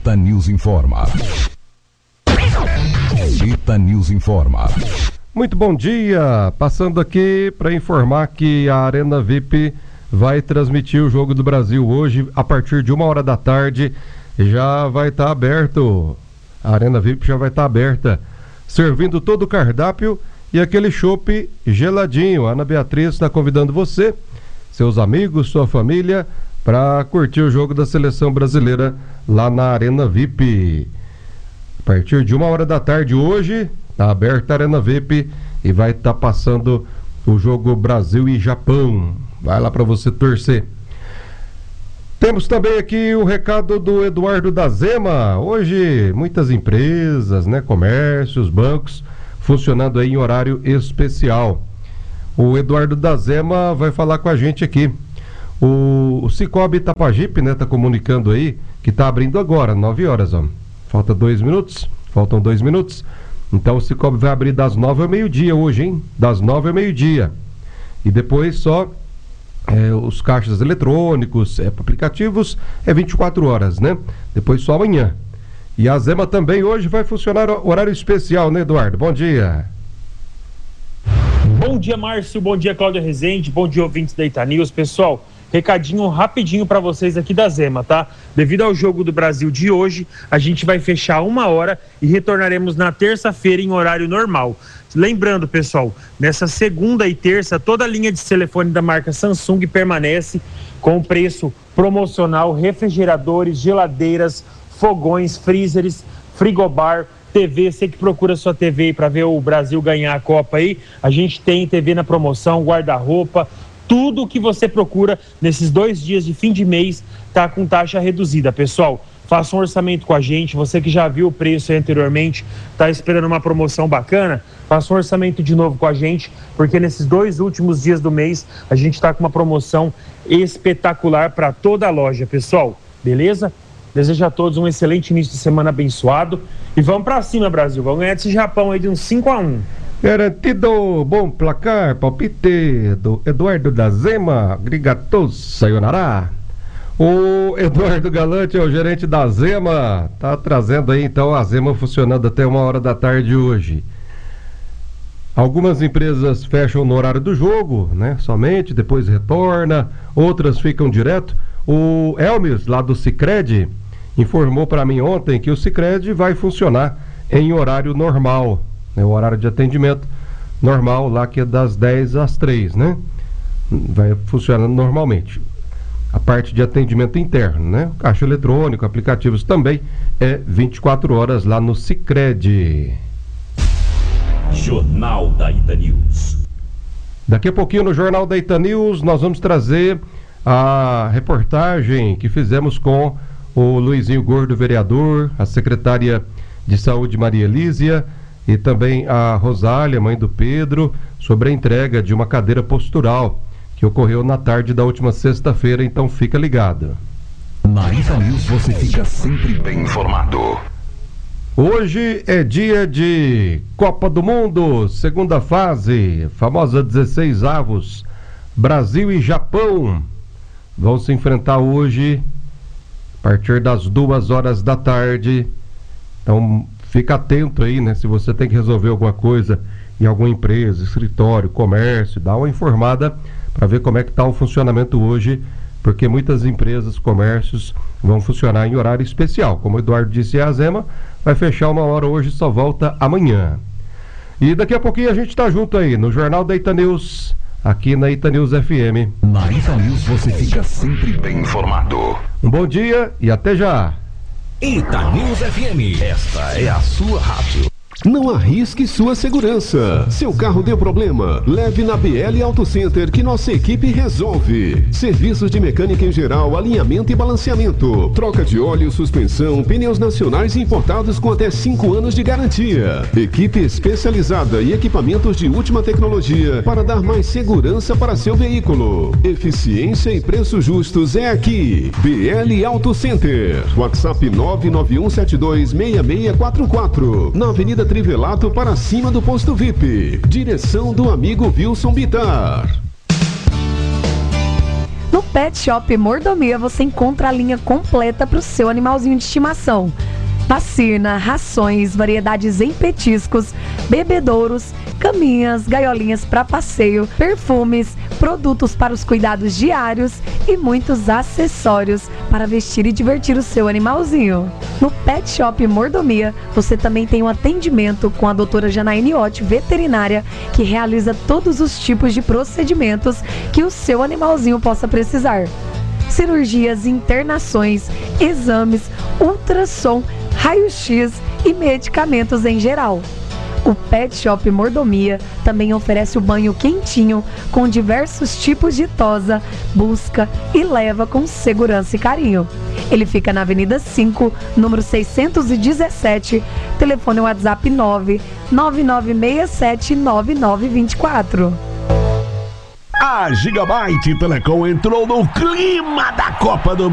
Ita News informa. Ita News informa. Muito bom dia, passando aqui para informar que a Arena VIP vai transmitir o Jogo do Brasil hoje a partir de 1h da tarde. Já vai estar aberto, a Arena VIP já vai estar aberta, servindo todo o cardápio e aquele chopp geladinho. A Ana Beatriz está convidando você, seus amigos, sua família, para curtir o jogo da Seleção Brasileira lá na Arena VIP. A partir de 1h da tarde hoje, está aberta a Arena VIP e vai estar passando o jogo Brasil e Japão. Vai lá para você torcer. Temos também aqui o recado do Eduardo da Zema. Hoje, muitas empresas, comércios, bancos, funcionando aí em horário especial. O Eduardo da Zema vai falar com a gente aqui. O Cicobi Itapajipe, tá comunicando aí que tá abrindo agora, 9 horas, ó. Faltam 2 minutos. Então o Cicobi vai abrir das 9 ao meio-dia hoje, hein? Das 9 ao meio-dia. E depois só os caixas eletrônicos, aplicativos, 24 horas, né? Depois só amanhã. E a Zema também hoje vai funcionar horário especial, né, Eduardo? Bom dia. Bom dia, Márcio. Bom dia, Cláudia Rezende. Bom dia, ouvintes da Ita News. Pessoal, recadinho rapidinho para vocês aqui da Zema, tá? Devido ao Jogo do Brasil de hoje, a gente vai fechar 1h e retornaremos na terça-feira em horário normal. Lembrando, pessoal, nessa segunda e terça, toda a linha de telefone da marca Samsung permanece com preço promocional, refrigeradores, geladeiras, fogões, freezers, frigobar, TV. Você que procura sua TV para ver o Brasil ganhar a Copa aí, a gente tem TV na promoção, guarda-roupa, tudo o que você procura nesses 2 dias de fim de mês tá com taxa reduzida, pessoal. Faça um orçamento com a gente. Você que já viu o preço anteriormente, tá esperando uma promoção bacana, faça um orçamento de novo com a gente, porque nesses 2 últimos dias do mês a gente tá com uma promoção espetacular para toda a loja, pessoal. Beleza? Desejo a todos um excelente início de semana abençoado e vamos para cima, Brasil. Vamos ganhar desse Japão aí de uns 5-1. Garantido, bom placar, palpite do Eduardo da Zema, Grigatos, sayonara. O Eduardo Galante é o gerente da Zema, tá trazendo aí então a Zema funcionando até 1h da tarde hoje. Algumas empresas fecham no horário do jogo, somente, depois retorna, outras ficam direto. O Elmes, lá do Sicredi, informou para mim ontem que o Sicredi vai funcionar em horário normal. O horário de atendimento normal lá, que é das 10 às 3, vai funcionando normalmente. A parte de atendimento interno, caixa eletrônico, aplicativos também é 24 horas lá no Sicredi. Jornal da Ita News. Daqui a pouquinho no Jornal da Ita News nós vamos trazer a reportagem que fizemos com o Luizinho Gordo, vereador, a secretária de Saúde Maria Elísia e também a Rosália, mãe do Pedro, sobre a entrega de uma cadeira postural que ocorreu na tarde da última sexta-feira, então fica ligado. Na Ita News você fica sempre bem informado. Hoje é dia de Copa do Mundo, segunda fase, famosa 16avos, Brasil e Japão vão se enfrentar hoje a partir das 2h da tarde, então fica atento aí, se você tem que resolver alguma coisa em alguma empresa, escritório, comércio, dá uma informada para ver como é que está o funcionamento hoje, porque muitas empresas, comércios vão funcionar em horário especial. Como o Eduardo disse, a Zema vai fechar 1h hoje, só volta amanhã. E daqui a pouquinho a gente está junto aí no Jornal da Ita News, aqui na Ita News FM. Na Ita News você fica sempre bem informado. Um bom dia e até já. Ita News FM, esta é a sua rádio. Não arrisque sua segurança. Seu carro deu problema? Leve na BL Auto Center que nossa equipe resolve. Serviços de mecânica em geral, alinhamento e balanceamento. Troca de óleo, suspensão, pneus nacionais e importados com até 5 anos de garantia. Equipe especializada e equipamentos de última tecnologia para dar mais segurança para seu veículo. Eficiência e preços justos é aqui. BL Auto Center. WhatsApp 991726644. Na Avenida Trivelato, para cima do posto VIP. Direção do amigo Wilson Bittar. No Pet Shop Mordomia você encontra a linha completa para o seu animalzinho de estimação. Vacina, rações, variedades em petiscos, bebedouros, caminhas, gaiolinhas para passeio, perfumes, produtos para os cuidados diários e muitos acessórios para vestir e divertir o seu animalzinho. No Pet Shop Mordomia, você também tem um atendimento com a doutora Janaíne Ott, veterinária, que realiza todos os tipos de procedimentos que o seu animalzinho possa precisar. Cirurgias, internações, exames, ultrassom, raio-x e medicamentos em geral. O Pet Shop Mordomia também oferece o banho quentinho com diversos tipos de tosa, busca e leva com segurança e carinho. Ele fica na Avenida 5, número 617, telefone WhatsApp 999679924. A Gigabyte Telecom entrou no clima da Copa do